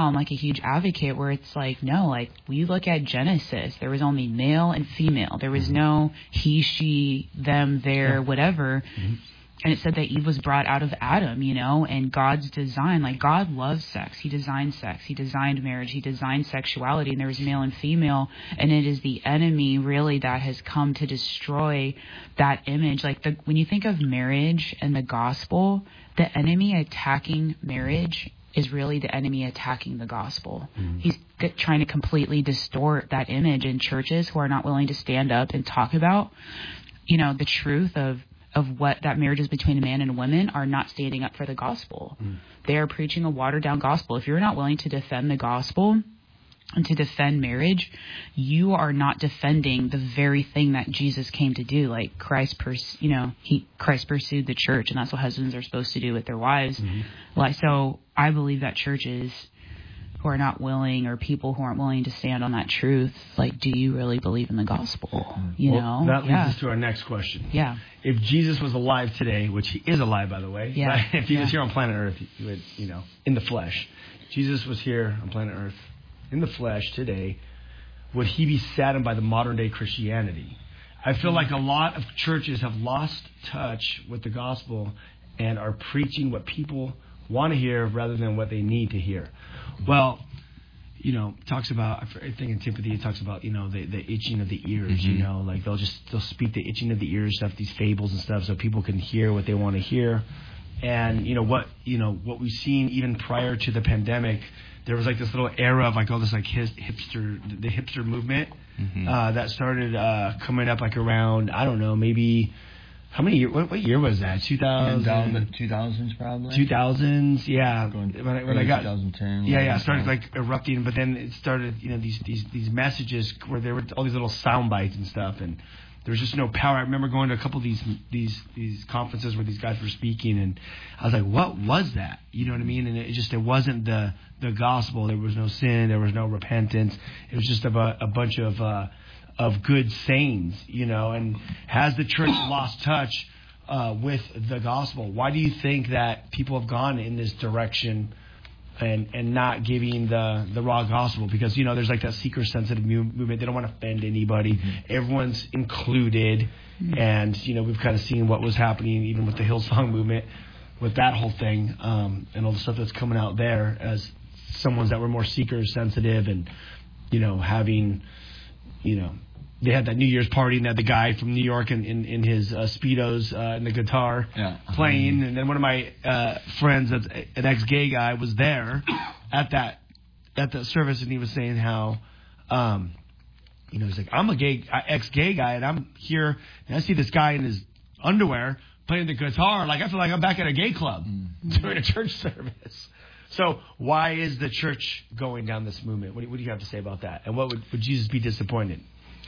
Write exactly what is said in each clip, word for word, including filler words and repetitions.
I'm like a huge advocate where it's like, no, like we look at Genesis, there was only male and female. There was mm-hmm. no he, she, them, their, yeah. whatever. Mm-hmm. And it said that Eve was brought out of Adam, you know, and God's design, like God loves sex. He designed sex. He designed marriage. He designed sexuality, and there was male and female. And it is the enemy really that has come to destroy that image. Like the, when you think of marriage and the gospel, the enemy attacking marriage is really the enemy attacking the gospel. Mm. He's trying to completely distort that image in churches who are not willing to stand up and talk about, you know, the truth of of what that marriage is between a man and a woman are not standing up for the gospel. Mm. They are preaching a watered down gospel. If you're not willing to defend the gospel and to defend marriage, you are not defending the very thing that Jesus came to do. Like Christ, pers- you know, he Christ pursued the church, and that's what husbands are supposed to do with their wives. Mm-hmm. Like, so I believe that churches who are not willing, or people who aren't willing to stand on that truth, like, do you really believe in the gospel? You well, know, that leads yeah. us to our next question. Yeah. If Jesus was alive today, which he is alive, by the way, yeah. if he yeah. was here on planet Earth, he would, you know, in the flesh, Jesus was here on planet Earth in the flesh today, would he be saddened by the modern day Christianity? I feel like a lot of churches have lost touch with the gospel and are preaching what people want to hear rather than what they need to hear. Well, you know, talks about, I think in Timothy it talks about, you know, the, the itching of the ears, mm-hmm. you know, like they'll just, they'll speak the itching of the ears stuff, these fables and stuff, so people can hear what they want to hear. And, you know, what, you know, what we've seen even prior to the pandemic, there was like this little era of like all this like his, hipster, the hipster movement mm-hmm. uh, that started uh, coming up like around, I don't know, maybe, how many years, what, what year was that? two thousand? two thousands probably? two thousands, yeah. Going when I, when I got, twenty ten. Yeah, yeah, it started like erupting, but then it started, you know, these, these, these messages where there were all these little sound bites and stuff, and there was just no power. I remember going to a couple of these, these, these conferences where these guys were speaking, and I was like, what was that? You know what I mean? And it just, it wasn't the, the gospel. There was no sin. There was no repentance. It was just a, a bunch of, uh, of good sayings, you know, and has the church lost touch uh, with the gospel? Why do you think that people have gone in this direction and and not giving the, the raw gospel? Because, you know, there's like that seeker-sensitive movement. They don't want to offend anybody. Mm-hmm. Everyone's included. Mm-hmm. And, you know, we've kind of seen what was happening even with the Hillsong movement, with that whole thing um, and all the stuff that's coming out there as someones that were more seeker-sensitive and, you know, having, you know, they had that New Year's party and they had the guy from New York in, in, in his uh, Speedos uh, and the guitar yeah. playing. Mm-hmm. And then one of my uh, friends, that's an ex-gay guy, was there at that at the service, and he was saying how, um, you know, he's like, I'm a gay ex-gay guy, and I'm here, and I see this guy in his underwear playing the guitar. Like, I feel like I'm back at a gay club mm-hmm. during a church service. So why is the church going down this movement? What do, what do you have to say about that? And what would, would Jesus be disappointed?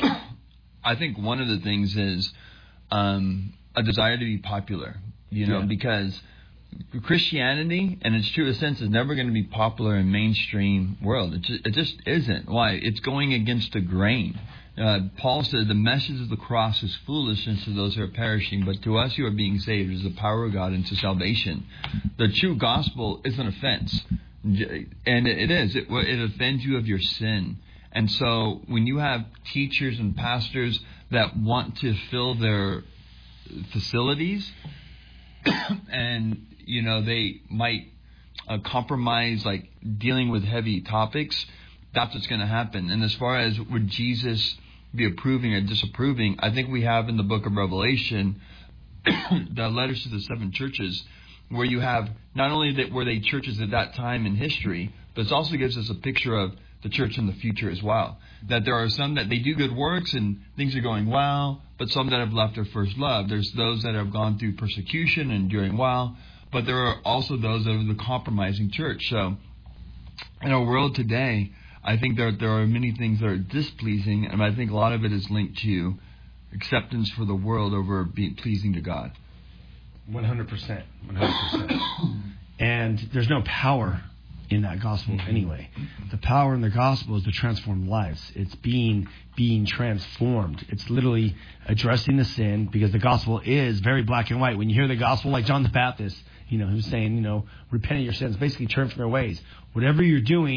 I think one of the things is um, a desire to be popular, you know, yeah. because Christianity, in its truest sense, is never going to be popular in mainstream world. It just, it just isn't. Why? It's going against the grain. Uh, Paul said the message of the cross is foolishness to those who are perishing, but to us who are being saved is the power of God into salvation. The true gospel is an offense, and it is. It, it offends you of your sin. And so when you have teachers and pastors that want to fill their facilities and, you know, they might uh, compromise, like, dealing with heavy topics, that's what's going to happen. And as far as would Jesus be approving or disapproving, I think we have in the book of Revelation the letters to the seven churches where you have not only that were they churches at that time in history, but it also gives us a picture of the church in the future as well. That there are some that they do good works and things are going well, but some that have left their first love. There's those that have gone through persecution and doing well, but there are also those that are the compromising church. So in our world today, I think there there are many things that are displeasing, and I think a lot of it is linked to acceptance for the world over being pleasing to God. one hundred percent. one hundred percent. And there's no power in that gospel anyway. The power in the gospel is to transform lives. It's being being transformed. It's literally addressing the sin, because the gospel is very black and white. When you hear the gospel, like John the Baptist, you know, who's saying, you know, repent of your sins, basically turn from your ways. Whatever you're doing,